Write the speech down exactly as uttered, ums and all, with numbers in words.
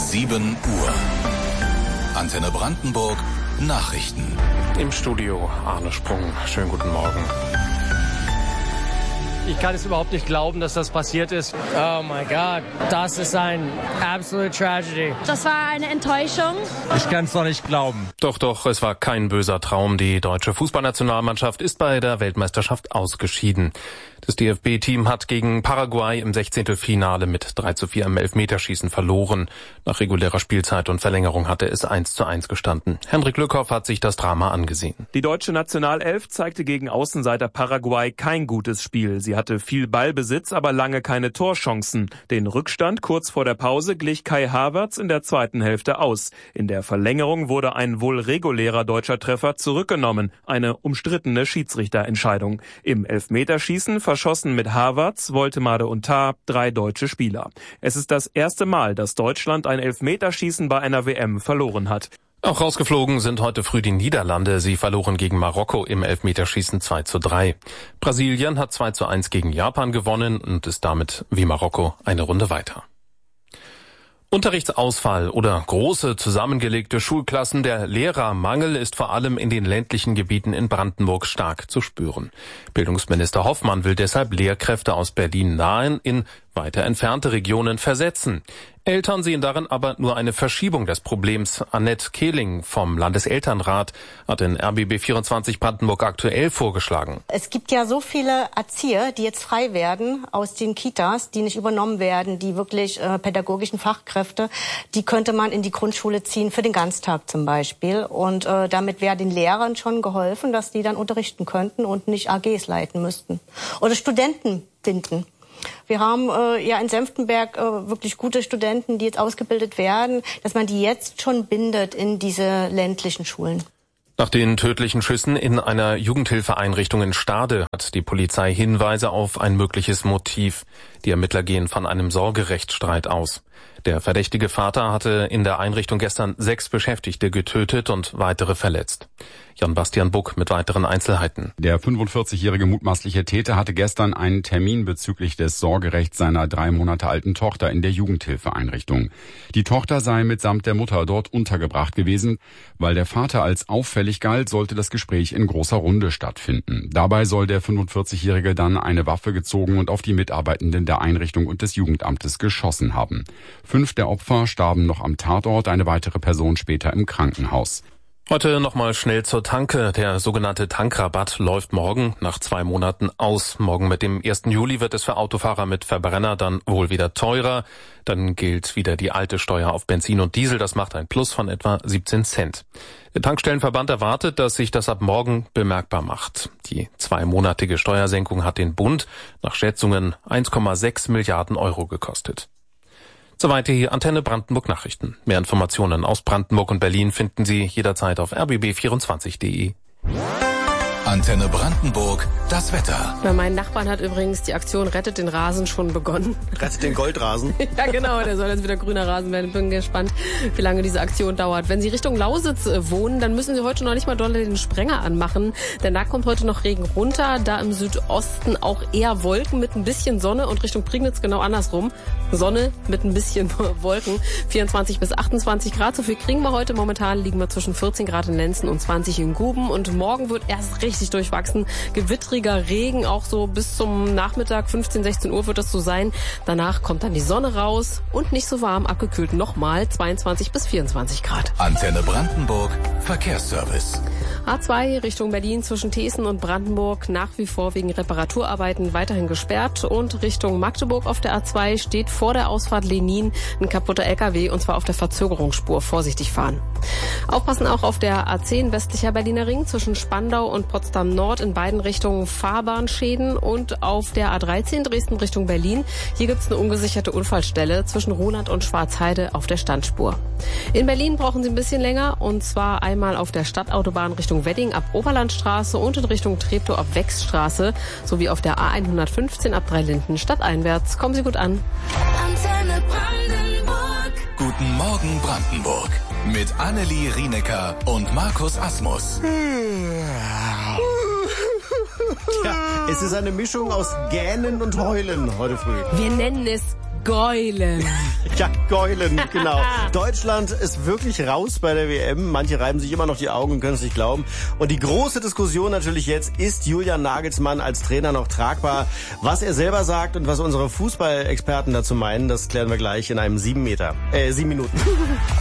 sieben Uhr. Antenne Brandenburg Nachrichten. Im Studio Arne Sprung. Schönen guten Morgen. Ich kann es überhaupt nicht glauben, dass das passiert ist. Oh mein Gott, das ist ein absolute Tragedy. Das war eine Enttäuschung. Ich kann es noch nicht glauben. Doch, doch, es war kein böser Traum. Die deutsche Fußballnationalmannschaft ist bei der Weltmeisterschaft ausgeschieden. Das D F B-Team hat gegen Paraguay im Sechzehntelfinale mit drei zu vier im Elfmeterschießen verloren. Nach regulärer Spielzeit und Verlängerung hatte es eins zu eins gestanden. Henrik Lückhoff hat sich das Drama angesehen. Die deutsche Nationalelf zeigte gegen Außenseiter Paraguay kein gutes Spiel. Sie hatte viel Ballbesitz, aber lange keine Torchancen. Den Rückstand kurz vor der Pause glich Kai Havertz in der zweiten Hälfte aus. In der Verlängerung wurde ein wohl regulärer deutscher Treffer zurückgenommen. Eine umstrittene Schiedsrichterentscheidung. Im Elfmeterschießen verschossen mit Havertz, Woltemade und Tah drei deutsche Spieler. Es ist das erste Mal, dass Deutschland ein Elfmeterschießen bei einer W M verloren hat. Auch rausgeflogen sind heute früh die Niederlande. Sie verloren gegen Marokko im Elfmeterschießen zwei zu drei. Brasilien hat zwei zu eins gegen Japan gewonnen und ist damit wie Marokko eine Runde weiter. Unterrichtsausfall oder große zusammengelegte Schulklassen, der Lehrermangel ist vor allem in den ländlichen Gebieten in Brandenburg stark zu spüren. Bildungsminister Hoffmann will deshalb Lehrkräfte aus Berlin nahen in weiter entfernte Regionen versetzen. Eltern sehen darin aber nur eine Verschiebung des Problems. Annette Kehling vom Landeselternrat hat in R B B vierundzwanzig Brandenburg aktuell vorgeschlagen. Es gibt ja so viele Erzieher, die jetzt frei werden aus den Kitas, die nicht übernommen werden, die wirklich äh, pädagogischen Fachkräfte, die könnte man in die Grundschule ziehen, für den Ganztag zum Beispiel. Und äh, damit wäre den Lehrern schon geholfen, dass die dann unterrichten könnten und nicht A Gs leiten müssten. Oder Studenten binden. Wir haben äh, ja in Senftenberg äh, wirklich gute Studenten, die jetzt ausgebildet werden, dass man die jetzt schon bindet in diese ländlichen Schulen. Nach den tödlichen Schüssen in einer Jugendhilfeeinrichtung in Stade hat die Polizei Hinweise auf ein mögliches Motiv. Die Ermittler gehen von einem Sorgerechtsstreit aus. Der verdächtige Vater hatte in der Einrichtung gestern sechs Beschäftigte getötet und weitere verletzt. Jan-Bastian Buck mit weiteren Einzelheiten. Der fünfundvierzigjährige mutmaßliche Täter hatte gestern einen Termin bezüglich des Sorgerechts seiner drei Monate alten Tochter in der Jugendhilfeeinrichtung. Die Tochter sei mitsamt der Mutter dort untergebracht gewesen. Weil der Vater als auffällig galt, sollte das Gespräch in großer Runde stattfinden. Dabei soll der fünfundvierzigjährige dann eine Waffe gezogen und auf die Mitarbeitenden der Einrichtung und des Jugendamtes geschossen haben. Fünf der Opfer starben noch am Tatort, eine weitere Person später im Krankenhaus. Heute nochmal schnell zur Tanke. Der sogenannte Tankrabatt läuft morgen nach zwei Monaten aus. Morgen mit dem ersten Juli wird es für Autofahrer mit Verbrenner dann wohl wieder teurer. Dann gilt wieder die alte Steuer auf Benzin und Diesel. Das macht ein Plus von etwa siebzehn Cent. Der Tankstellenverband erwartet, dass sich das ab morgen bemerkbar macht. Die zweimonatige Steuersenkung hat den Bund nach Schätzungen eins Komma sechs Milliarden Euro gekostet. Soweit die Antenne Brandenburg Nachrichten. Mehr Informationen aus Brandenburg und Berlin finden Sie jederzeit auf r b b vierundzwanzig punkt de. Antenne Brandenburg, das Wetter. Bei meinen Nachbarn hat übrigens die Aktion Rettet den Rasen schon begonnen. Rettet den Goldrasen? Ja genau, der soll jetzt wieder grüner Rasen werden. Ich bin gespannt, wie lange diese Aktion dauert. Wenn Sie Richtung Lausitz wohnen, dann müssen Sie heute noch nicht mal doll den Sprenger anmachen. Denn da kommt heute noch Regen runter. Da im Südosten auch eher Wolken mit ein bisschen Sonne und Richtung Prignitz genau andersrum. Sonne mit ein bisschen Wolken. vierundzwanzig bis achtundzwanzig Grad. So viel kriegen wir heute. Momentan liegen wir zwischen vierzehn Grad in Lenzen und zwanzig in Guben. Und morgen wird erst richtig durchwachsen. Gewittriger Regen, auch so bis zum Nachmittag, fünfzehn, sechzehn Uhr wird das so sein. Danach kommt dann die Sonne raus und nicht so warm, abgekühlt nochmal zweiundzwanzig bis vierundzwanzig Grad. Antenne Brandenburg, Verkehrsservice. A zwei Richtung Berlin zwischen Thesen und Brandenburg nach wie vor wegen Reparaturarbeiten weiterhin gesperrt und Richtung Magdeburg auf der A zwei steht vor der Ausfahrt Lenin ein kaputter L K W und zwar auf der Verzögerungsspur. Vorsichtig fahren. Aufpassen auch auf der A zehn westlicher Berliner Ring zwischen Spandau und Potsdam Nord in beiden Richtungen Fahrbahnschäden und auf der A dreizehn Dresden Richtung Berlin. Hier gibt es eine ungesicherte Unfallstelle zwischen Ruhnert und Schwarzheide auf der Standspur. In Berlin brauchen Sie ein bisschen länger und zwar einmal auf der Stadtautobahn Richtung Wedding ab Oberlandstraße und in Richtung Treptow ab Wechsstraße sowie auf der A hundertfünfzehn ab Dreilinden stadteinwärts. Kommen Sie gut an. Antenne Brandenburg. Guten Morgen Brandenburg. Mit Annelie Rienecker und Markus Asmus. Ja, es ist eine Mischung aus Gähnen und Heulen heute früh. Wir nennen es Geulen. Ja, Geulen, genau. Deutschland ist wirklich raus bei der W M. Manche reiben sich immer noch die Augen und können es nicht glauben. Und die große Diskussion natürlich jetzt, ist Julian Nagelsmann als Trainer noch tragbar? Was er selber sagt und was unsere Fußballexperten dazu meinen, das klären wir gleich in einem sieben Meter, äh, sieben Minuten.